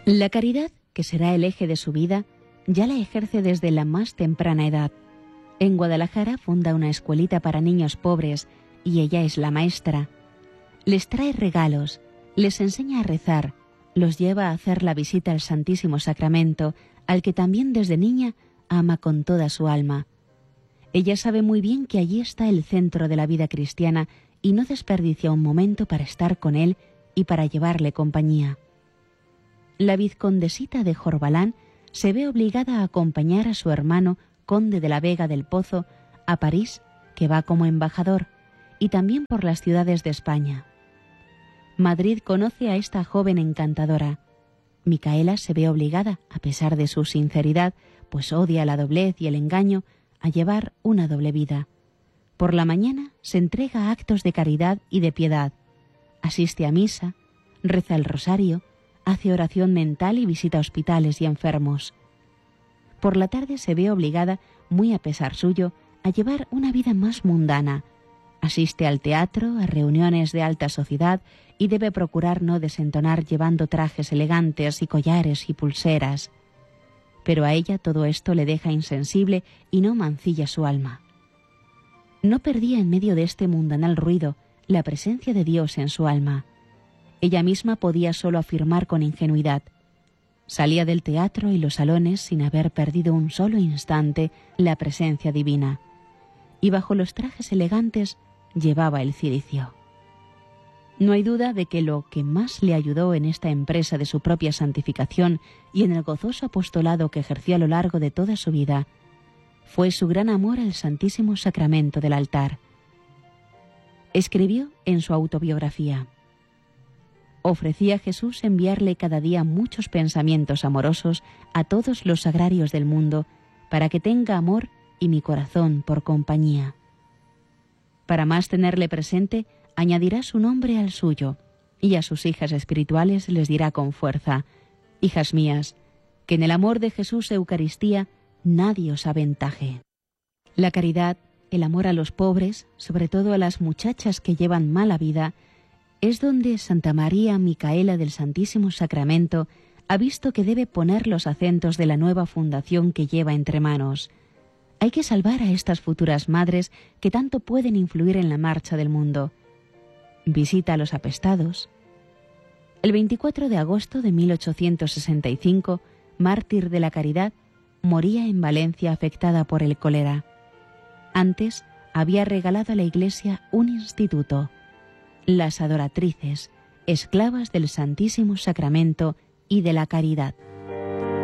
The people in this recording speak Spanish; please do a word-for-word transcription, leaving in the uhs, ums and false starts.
La caridad, que será el eje de su vida, ya la ejerce desde la más temprana edad. En Guadalajara funda una escuelita para niños pobres y ella es la maestra. Les trae regalos, les enseña a rezar, los lleva a hacer la visita al Santísimo Sacramento, al que también desde niña ama con toda su alma. Ella sabe muy bien que allí está el centro de la vida cristiana y no desperdicia un momento para estar con él y para llevarle compañía. La vizcondesita de Jorbalán se ve obligada a acompañar a su hermano, conde de la Vega del Pozo, a París, que va como embajador, y también por las ciudades de España. Madrid conoce a esta joven encantadora. Micaela se ve obligada, a pesar de su sinceridad, pues odia la doblez y el engaño, a llevar una doble vida. Por la mañana se entrega a actos de caridad y de piedad. Asiste a misa, reza el rosario, hace oración mental y visita hospitales y enfermos. Por la tarde se ve obligada, muy a pesar suyo, a llevar una vida más mundana. Asiste al teatro, a reuniones de alta sociedad y debe procurar no desentonar llevando trajes elegantes y collares y pulseras. Pero a ella todo esto le deja insensible y no mancilla su alma. No perdía en medio de este mundanal ruido la presencia de Dios en su alma. Ella misma podía solo afirmar con ingenuidad. Salía del teatro y los salones sin haber perdido un solo instante la presencia divina. Y bajo los trajes elegantes llevaba el ciricio. No hay duda de que lo que más le ayudó en esta empresa de su propia santificación y en el gozoso apostolado que ejerció a lo largo de toda su vida fue su gran amor al Santísimo Sacramento del altar. Escribió en su autobiografía: ofrecí a Jesús enviarle cada día muchos pensamientos amorosos a todos los sagrarios del mundo para que tenga amor y mi corazón por compañía. Para más tenerle presente, añadirá su nombre al suyo, y a sus hijas espirituales les dirá con fuerza: hijas mías, que en el amor de Jesús Eucaristía nadie os aventaje. La caridad, el amor a los pobres, sobre todo a las muchachas que llevan mala vida, es donde Santa María Micaela del Santísimo Sacramento ha visto que debe poner los acentos de la nueva fundación que lleva entre manos. Hay que salvar a estas futuras madres que tanto pueden influir en la marcha del mundo. Visita a los apestados. El veinticuatro de agosto de mil ochocientos sesenta y cinco, mártir de la caridad, moría en Valencia afectada por el cólera. Antes había regalado a la Iglesia un instituto, las adoratrices, esclavas del Santísimo Sacramento y de la caridad.